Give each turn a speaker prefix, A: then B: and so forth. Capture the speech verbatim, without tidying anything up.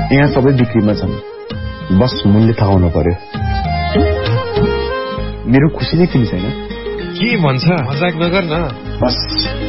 A: यहाँ सबै बिक्रीमा छन्, बस मूल्य थाहा हुनु पर्यो। मेरो खुसी नै किन छैन?
B: के भन्छ, मजाक नगर न।
A: बस